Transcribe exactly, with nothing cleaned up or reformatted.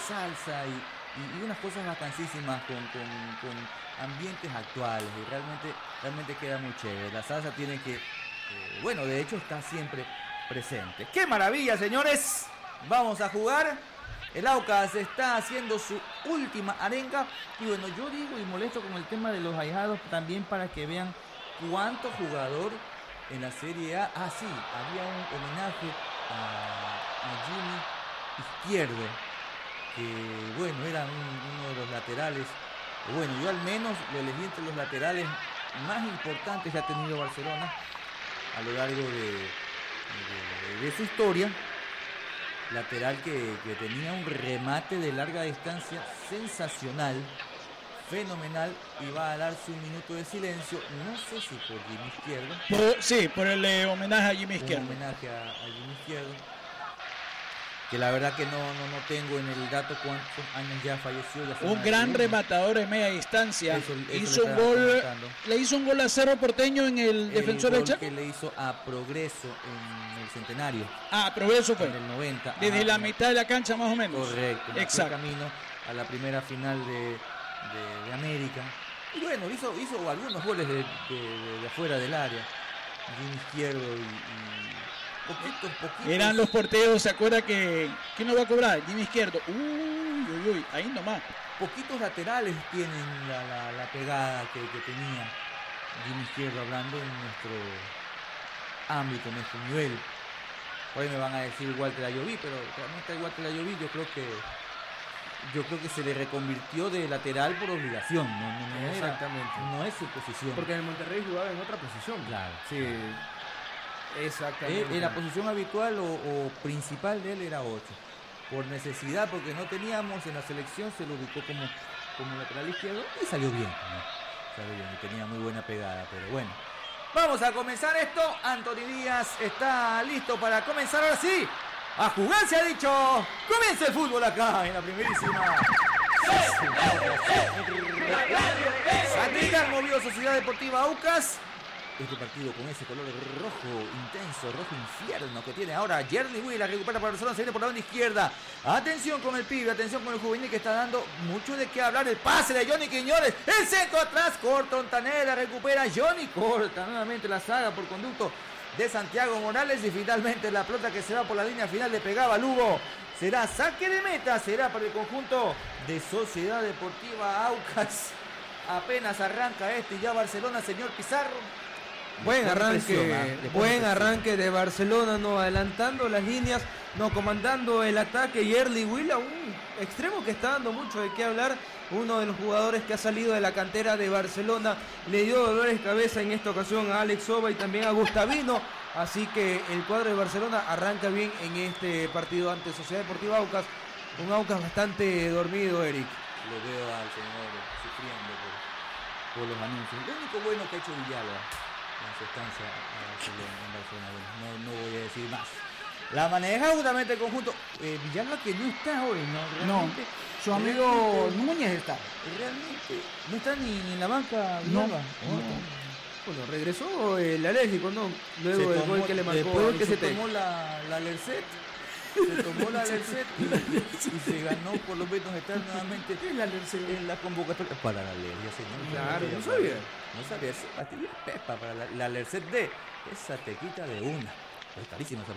salsa y, y, y unas cosas vacancísimas con, con, con ambientes actuales y realmente, realmente queda muy chévere. La salsa tiene que, eh, bueno, de hecho está siempre presente. ¡Qué maravilla, señores! Vamos a jugar. El Aucas está haciendo su última arenga. Y bueno, yo digo y molesto con el tema de los ahijados también para que vean cuánto jugador en la Serie A. Ah, sí, había un homenaje a, a Jimmy Izquierdo, que bueno, era un, uno de los laterales. Bueno, yo al menos lo elegí entre los laterales más importantes que ha tenido Barcelona a lo largo de, de, de su historia. Lateral que, que tenía un remate de larga distancia sensacional, fenomenal, y va a darse un minuto de silencio, no sé si por Jimmy Izquierdo. Por, sí, por el eh, homenaje a Jimmy Izquierdo. Un homenaje a, a Jimmy Izquierdo, que la verdad que no, no, no tengo en el dato cuántos años ya falleció. Ya un gran años. rematador de media distancia. Eso, eso hizo un gol, comentando. Le hizo un gol a Cerro Porteño en el, el defensor del Chaco. Que le hizo a Progreso en el Centenario. Ah, Progreso fue. En el noventa. Desde ah, la mitad de la cancha más o menos. Correcto. Exacto. Camino a la primera final de, de, de América. Y bueno, hizo, hizo algunos goles de, de, de, de afuera del área. Jimmy Izquierdo y... y Poquitos, poquitos. Eran los porteros, ¿se acuerda que quién no va a cobrar? Jimmy Izquierdo. Uy, uy, uy, ahí nomás. Poquitos laterales tienen la, la, la pegada que, que tenía Jimmy Izquierdo, hablando en nuestro ámbito, en nuestro nivel. Por ahí me van a decir Walter Ayoví, pero realmente Walter Ayoví yo creo que yo creo que se le reconvirtió de lateral por obligación. No, no, no Exactamente. Era, no es su posición. Porque en el Monterrey jugaba en otra posición. Claro. Sí. Exactamente. Eh, la posición habitual o, o principal de él era ocho. Por necesidad, porque no teníamos en la selección, se lo ubicó como, como lateral izquierdo y salió bien. ¿no? Salió bien y tenía muy buena pegada, pero bueno. Vamos a comenzar esto. Anthony Díaz está listo para comenzar ahora sí. A jugar se ha dicho. Comienza el fútbol acá en la primerísima. Santiago movió Sociedad Deportiva Aucas. Este partido con ese color rojo intenso, rojo infierno que tiene ahora Jeremy Will, la recupera para Barcelona, se viene por la banda izquierda. Atención con el pibe, atención con el juvenil que está dando mucho de qué hablar. El pase de Johnny Quiñones, el centro atrás, corta Ontaneda, recupera Johnny, corta nuevamente la saga por conducto de Santiago Morales y finalmente la pelota que se va por la línea final le pegaba a Lugo. Será saque de meta, será para el conjunto de Sociedad Deportiva Aucas. Apenas arranca este y ya Barcelona, señor Pizarro. Buen arranque, buen arranque de Barcelona, no adelantando las líneas, no comandando el ataque. Y Yerli Willa, un extremo que está dando mucho de qué hablar, uno de los jugadores que ha salido de la cantera de Barcelona, le dio dolores de cabeza en esta ocasión a Alex Soba y también a Gustavino, así que el cuadro de Barcelona arranca bien en este partido ante Sociedad Deportiva Aucas, un Aucas bastante dormido, Eric. Lo veo al señor sufriendo por, por los anuncios. Lo único bueno que ha hecho Villalba en su estancia en Barcelona, bueno, no, no voy a decir más. La maneja justamente el conjunto. Eh, Villalba que no está hoy, ¿no? Realmente, no, su amigo Núñez está. Realmente, no está ni, ni en la banca Villalba. No, no. Bueno, regresó el alérgico, ¿no? Luego del gol que le marcó. Después que se tomó la, la Lercet. Se tomó la Lercet y, y se ganó por lo menos estar nuevamente ¿Qué es la Lercet? En la convocatoria para la alergia, señor. Claro, no sabía. No sabía, sí, pastilla Pepa para la, la Lercet D. Esa te quita de una. Es carísima esa